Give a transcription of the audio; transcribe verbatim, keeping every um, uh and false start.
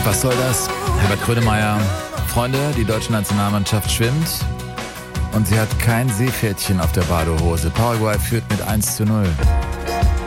Was soll das? Herbert Grönemeyer. Freunde, die deutsche Nationalmannschaft schwimmt und sie hat kein Seepferdchen auf der Badehose. Paraguay führt mit eins zu null.